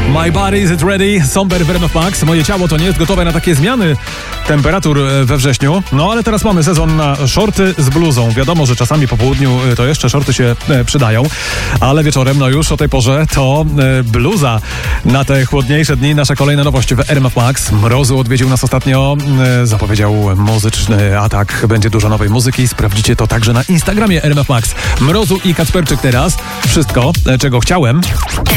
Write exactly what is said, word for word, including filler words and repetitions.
My body is it ready? Somber w R M F Max. Moje ciało to nie jest gotowe na takie zmiany temperatur we wrześniu. No ale teraz mamy sezon na shorty z bluzą. Wiadomo, że czasami po południu to jeszcze shorty się przydają, ale wieczorem, no już o tej porze to bluza. Na te chłodniejsze dni nasza kolejna nowość w R M F Max. Mrozu odwiedził nas ostatnio. Zapowiedział muzyczny atak. Będzie dużo nowej muzyki. Sprawdzicie to także na Instagramie R M F Max. Mrozu i Kacperczyk teraz. Wszystko, czego chciałem.